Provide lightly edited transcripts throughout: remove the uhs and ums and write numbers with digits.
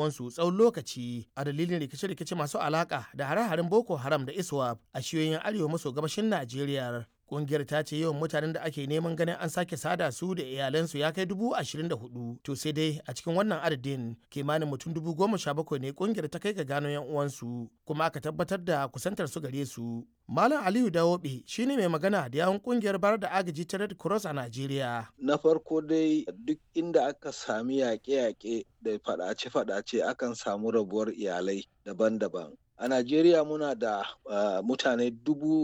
uwansu tsawon lokaci a dalilin rikice-rikice masu alaka da hare-haren Boko Haram da ISWAP a shiyoyin arewa maso gabashin Najeriya. Kungiyar ta ce yawan mutanen da ake neman ganin an sake sada su da iyalansu ya kai 24,000. To sai dai a cikin wannan adadin kimanin mutum 17,000 ne kungiyar ta kai ga gano yan uwansu kuma aka tabbatar da kusantar su gare su. Malam Aliyu Dawobe shine mai magana da yawun kungiyar bayar da agaji ta Red Cross a Najeriya. Na farko dai duk inda aka sami yaƙe-yaƙe da faɗace-faɗace akan samu rabuwar iyalai daban-daban. A Najeriya muna da mutane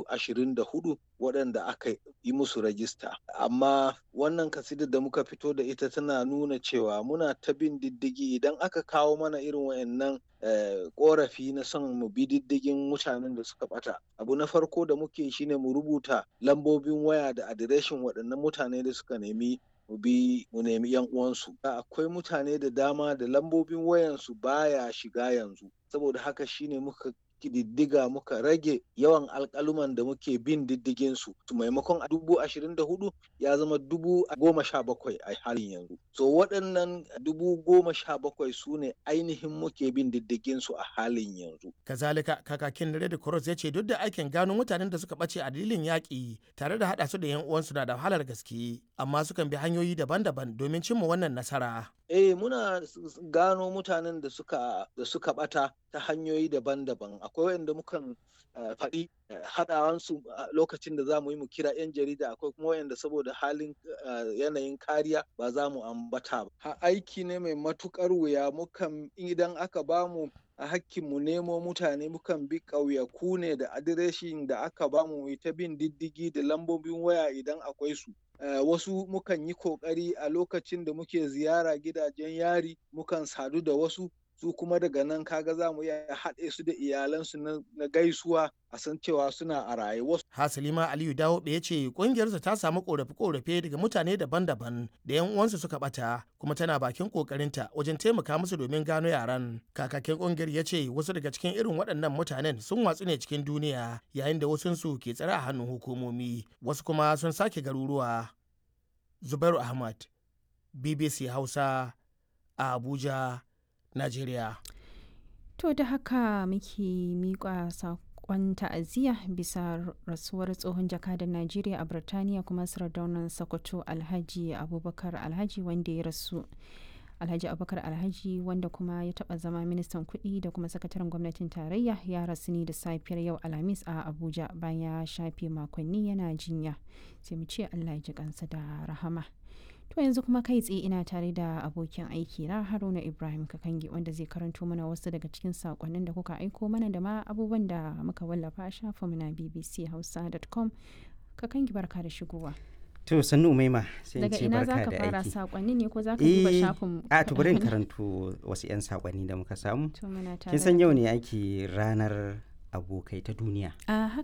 24,000 waɗanda aka yi musu rajista. Amma wannan kasidar da muka fito da ita tana nuna cewa muna ta bin diddigi idan aka kawo mana irin wayannan ƙorafi na son mu bi diddigin mutanen da suka ɓata. Abu na farko da muke shine mu rubuta lambobin waya da adireshin waɗannan mutane da suka nemi mu nemi yan uwansu. Akwai mutane da dama da lambobin wayansu baya shiga yanzu. Saboda haka shine muka kididdiga muka rage yawan alƙaluman da muke bin diddigin su. Maimakon 24,000 ya zama 17,000 a halin yanzu. So waɗannan 17,000 su ne ainihin muke bin diddigin su a halin yanzu. Kazalika kakakin Red Cross ya ce duk da aikin gano mutanen da suka ɓace a dalilin yaƙi tare da haɗa su da 'yan uwansu na da wahalar gaske, amma sukan bi hanyoyi daban-daban domin cimma wannan nasara. Muna gano mutanen da suka bata ta hanyoyi daban-daban. Akwai wanda mukan faɗi haɗawansu lokacin da za mu yi mu kira 'yan jarida, akwai kuma wanda saboda halin yanayin kariya ba za mu ambata ba. Aiki ne mai matuƙar wuya. Mukan idan aka bamu a hakkinmu nemo mutane mukan bi ƙauyaku ne da adireshin da aka bamu ta bin diddigi da lambobin waya idan akwai su. Wasu mukan yi ƙoƙari a lokacin da muke ziyara gidajen yari mukan sadu da wasu su kuma daga nan kaga za mu iya haɗe su da iyalansu na gaisuwa a san cewa suna a raye. Hasalima Aliyu Dawobe ya ce ƙungiyarsa ta samu ƙorafe-ƙorafe daga mutane daban-daban da 'yan uwansu suka ɓata kuma tana bakin ƙoƙarinta wajen taimaka musu domin gano yaran. Kakakin ƙungiyar ya ce wasu daga cikin irin waɗannan mutanen sun watsu ne cikin duniya yayin da wasunsu ke tsare a hannun hukumomi, wasu kuma sun sake garuruwa. Zubairu Ahmad, BBC Hausa, a Abuja, Najeriya. To da haka muke miƙa saƙon ta'aziyya bisa rasuwar tsohon jakadan Najeriya a Birtaniya kuma Sardaunan Sokoto Alhaji Abubakar Alhaji wanda ya rasu. Alhaji Abubakar Alhaji wanda kuma ya taɓa zama ministan kuɗi da kuma sakataren gwamnatin tarayya ya rasu ne da safiyar yau Alhamis a Abuja bayan ya shafe makonni yana jinya. Sai mu ce Allah ya ji kansa da rahama. To yanzu kuma kai tsaye ina tare da abokin aiki na Haruna Ibrahim Kakangi wanda zai karanto mana wasu daga cikin sakonnin da kuka aiko mana da ma abubuwan da muka wallafa a shafinmu na bbchausa.com. Kakangi barka da shigowa. To sannu Umaima sai in daga ce barka da aiki. Daga ina zaka fara sakonni ne ko zaka duba shafin? To bari in karanto wasu 'yan sakonni da muka samu. To muna tare. Kin san yau ne ake ranar abokai ta duniya.